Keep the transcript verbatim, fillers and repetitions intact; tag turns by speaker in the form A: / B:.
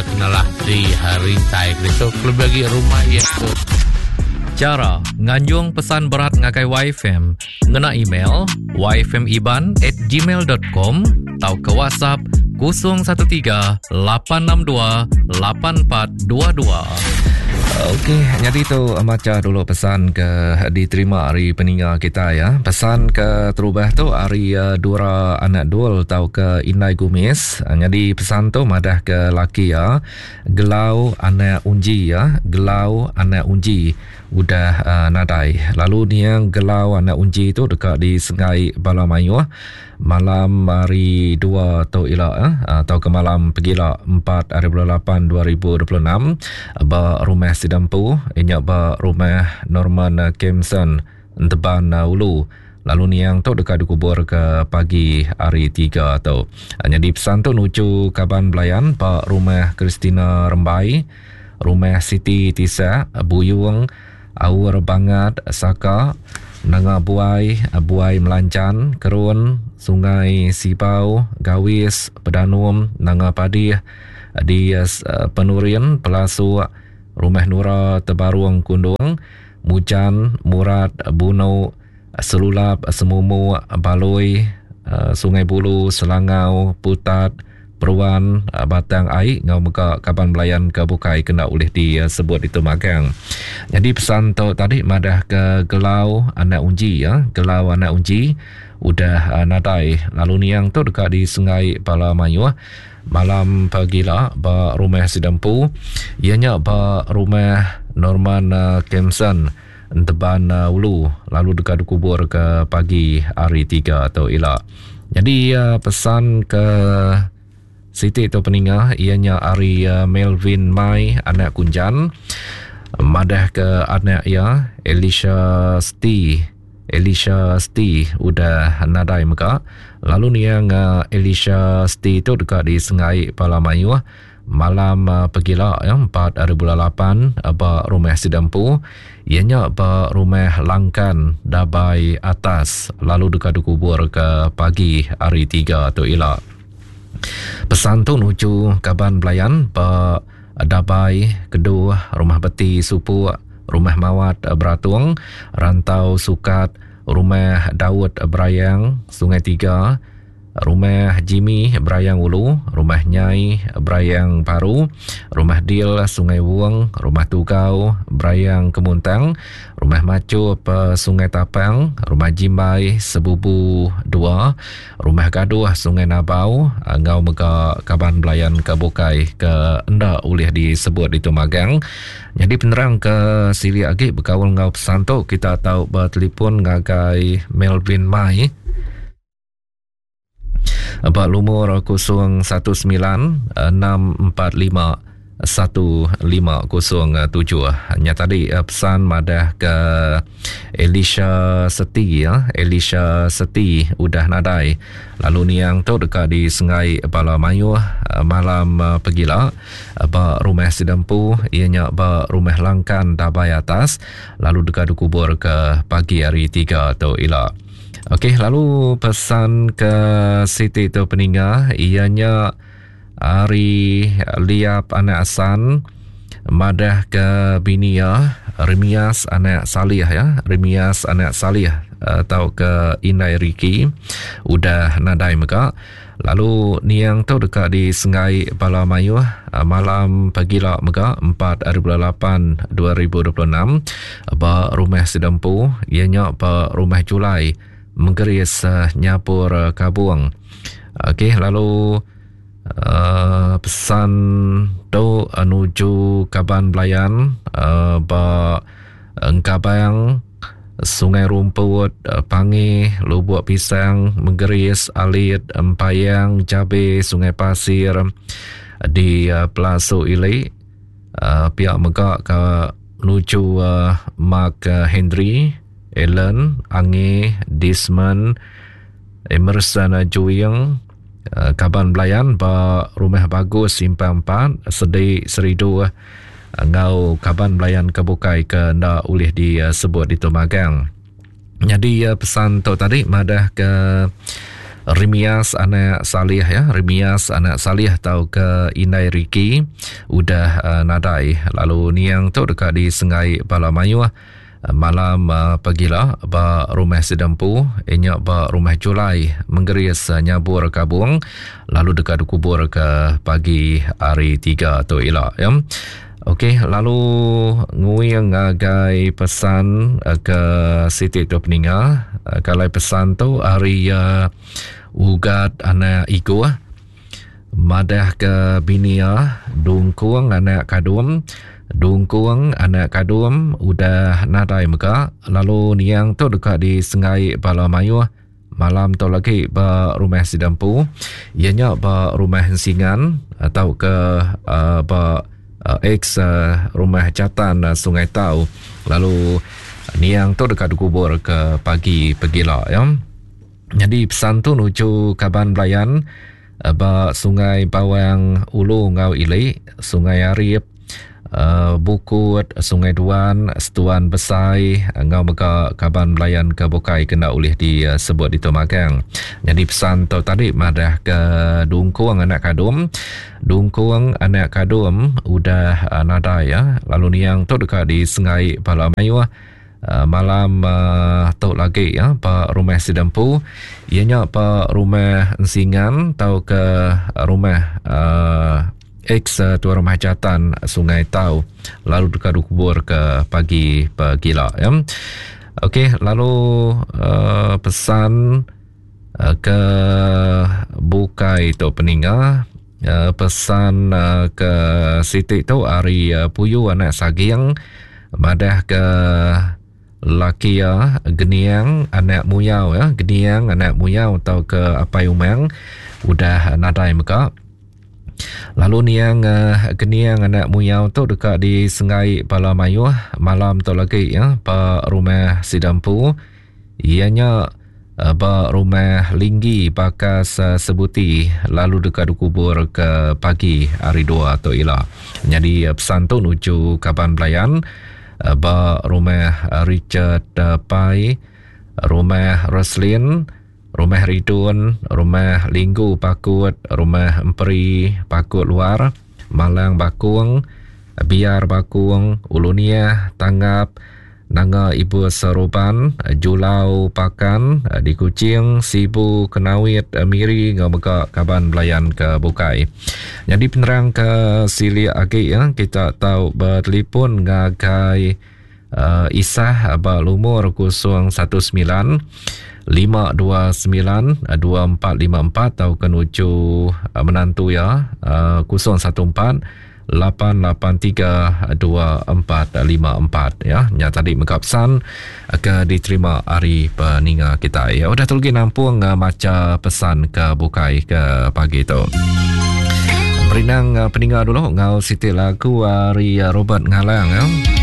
A: kenalah di hari taik itu lebih bagi rumah itu.
B: Cara nganjung pesan berat ngakai Y F M ngena email y f m iban at gmail dot com atau ke WhatsApp kosong satu tiga lapan enam dua lapan empat dua dua.
C: Okey, jadi tu macam dulu pesan ke diterima hari peninggal kita ya. Pesan ke terubah tu hari uh, Dura anak dul tau ke Inai Gumis. Jadi pesan tu madah ke laki ya. Gelau anak unji ya. Gelau anak unji udah uh, nadai. Lalu ni yang gelau anak unji tu dekat di Sungai Balamayu malam hari dua atau ila eh, atau ke malam pegila empat hari bulan lapan dua ribu dua puluh enam ba rumah Sidampu inya ba rumah Norman Kemson Teban Ulu. Lalu ni yang tu dekat dikubur ke pagi hari tiga atau jadi pesan tu nuju Kaban Belayan pak rumah Kristina Rembai, rumah Siti Tisa Buyung Awur Bangat Saka Nanga Buai, Buai Melancan, Kerun, Sungai Sipau, Gawis, Pedanum, Nanga Padih, di uh, Penurian, Pelasu, Rumah Nura, Tebaruang Kundung, Mujan, Murad, Bunau, Selulap, Semumu, Baloi, uh, Sungai Bulu, Selangau, Putat, Peruan, uh, Batang Ai, ngau muka Kaban Belayan ke Bukai kena oleh disebut uh, itu magang. Jadi pesan tu tadi madah ke Gelau anak unji ya, Gelau anak unji udah uh, nadai. Lalu ni yang tu dekat di Sungai Balamayu malam pagila ba rumah Sidampu, ianya ba rumah Norman uh, Kemson Teban uh, Ulu, lalu dekat dikubur ke pagi hari tiga atau ila. Jadi uh, pesan ke Siti itu peninggal ianya Ari uh, Melvin Mai anak Kunjan, madah ke anak ya Elisha Sti Elisha Sti udah nadai muka. Lalu ni yang uh, Elisha Sti itu dekat di Sungai Balamayu malam uh, pegila ya empat hari bulan lapan ba rumah Sidampu ianya ba rumah Langkan Dabai Atas, lalu dekat dikubur ke pagi hari tiga atau ila. Pesan tu nuju Kaban Belayan ba Dabai Kedua, Rumah Beti Supu, Rumah Mawat Beratung, Rantau Sukat, Rumah Daud Berayang Sungai Tiga, Rumah Jimmy Berayang Ulu, Rumah Nyai Berayang Baru, Rumah Dil Sungai Wuang, Rumah Tugau Berayang Kemuntang, Rumah Macup Sungai Tapang, Rumah Jimbai Sebubu Dua, Rumah Gaduh Sungai Nabau, ngau mega Kaban Belayan ke Bukai ke enda boleh disebut itu magang. Jadi penerang ke sili agi berkawal ngau pesan tu kita tahu bertelefon ngagai Melvin Mai Abak lumur kosong satu sembilan enam empat lima satu lima kosong tujuh. Hanya tadi pesan madah ke Elisha Seti ya. Elisha Seti udah nadai. Lalu ni yang tu dekat di Sungai Balamayu malam pegila ba rumah Sidampu ianya ba rumah Langkan Dabai Atas, lalu dekat dikubur ke pagi hari tiga atau ila. Okey, lalu pesan ke Siti itu peninggal ianya Ari Liap anak Asan, madah ke Binia Remias anak Salih ya, Remias anak Salih atau ke Inai Riki udah nadai meka. Lalu ni yang tu dekat di Sungai Balamayu malam pagila meka empat hari bulan lapan dua ribu dua puluh enam ba rumah Sidampu ianya ba rumah Julai Menggeris uh, Nyapur uh, Kabuang. Okey, lalu uh, pesan tu uh, nuju Kaban Belayan uh, ba Engkabayang Sungai Rumput uh, Pangi Lubuk Pisang Menggeris Alit Empayang Cabe Sungai Pasir uh, di uh, Pelasu Ili uh, pihak mega ke nuju uh, Mark uh, Henry Ellen, Ange, Disman, Emerson Juyang, uh, Kaban Belayan ba Rumah Bagus Simpang empat, Sedih Seridu, uh, ngau Kaban Belayan ke Bukai ke ndak boleh disebut itu magang. Jadi uh, pesan tu tadi madah ke Rimias anak Salih ya, Rimias anak Salih tau ke Inai Riki udah uh, nadai. Lalu niang tu dekat di Sengai Balamayu uh, malam uh, pagilah ba rumah sedempu inya ba rumah Julai menggeris uh, nyabur kabung lalu dekat kubur ke pagi hari tiga tu ila ya. Okey, lalu ngui ngagai pesan uh, ke Siti tu peninga uh, kalau pesan tu hari uh, ugat anak igu madah ke binia dungkuang anak kadum dungkuang anak kadum udah nadai muka lalu niang tu dekat di Sengai Balamayu malam tu lagi ba rumah sidampu ianya ba rumah Hensingan atau ke uh, ba Uh, ex uh, rumah jatan uh, Sungai Tau lalu niang tu dekat kubur ke pagi pegila ya. Jadi pesan tu nuju Kaban Belayan uh, ba Sungai Bawang Ulu Ngau Ili, Sungai Arif, uh, Bukut, Sungai Duan, Setuan Besai, uh, Ngau Mega Kaban Belayan ke Bukai kena ulih di uh, sebut di Tomakang. Jadi pesan tu tadi madah ke Dungkuang anak kadum. Dungkuang anak kadum udah uh, nadai ya. Lalu niang tu dekat di Sengai Balamayu uh, malam uh, tu lagi ya pa rumah sedempu ianya pa rumah Ensingan tau ke rumah uh, ex uh, tua rumah jatan Sungai Tau lalu dekat kubur ke pagi pegila ya. Okey, lalu uh, pesan uh, ke Bukai tu peninggal. Uh, pesan uh, ke Siti tu hari uh, Puyu anak Sagiang madah ke Lakia Geniang anak Muyau ya, Geniang anak Muyau atau ke Apai Umang udah nadai muka. Lalu niang uh, Geniang anak Muyau tu dekat di Sengai Balamayu malam tu lagi ya pa rumah Sidampu ianya uh, ba rumah Linggi Bakas uh, Sebuti lalu dekat kubur ke pagi hari dua tu ila. Jadi uh, pesan tu nuju Kaban Belayan uh, ba rumah uh, Richard uh, Pai, rumah Roslin, rumah Ridun, rumah Linggu Pakut, rumah Emperi Pakut Luar, Malang Bakung, Biar Bakung, Ulunia Tanggap, Nanga Ibu Seruban, Julau Pakan, di Kuching, Sibu Kenawit, Miri, Ngomega Kaban Belayan ke Bukai. Jadi penerang ke Sili Agi ya, kita tahu bertelefon ngagai uh, Isah Balumur kosong satu sembilan lima dua sembilan dua empat lima empat atau kenuju uh, menantu ya uh, kosong satu empat lapan lapan tiga dua empat lima empat ya. Nya tadi megapsan ke diterima hari peninga kita ya. Udah tulgi nampung uh, maca pesan ke Bukai ke pagi tu. Berinang uh, peninga dulu ngau Siti lagu hari uh, Robert Ngalang ya.